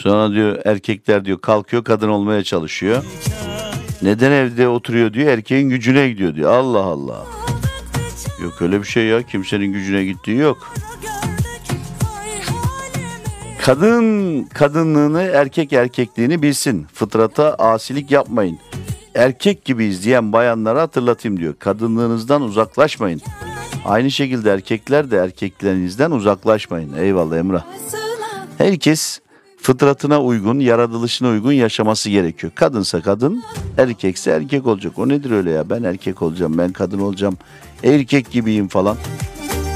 Sonra diyor erkekler diyor kalkıyor kadın olmaya çalışıyor. Neden evde oturuyor diyor, erkeğin gücüne gidiyor diyor. Allah Allah. Yok öyle bir şey ya, kimsenin gücüne gittiği yok. Kadın kadınlığını, erkek erkekliğini bilsin. Fıtrata asilik yapmayın. Erkek gibi izleyen bayanlara hatırlatayım diyor. Kadınlığınızdan uzaklaşmayın. Aynı şekilde erkekler de erkeklerinizden uzaklaşmayın. Eyvallah Emrah. Herkes fıtratına uygun, yaratılışına uygun yaşaması gerekiyor. Kadınsa kadın, erkekse erkek olacak. O nedir öyle ya? Ben erkek olacağım, ben kadın olacağım, erkek gibiyim falan.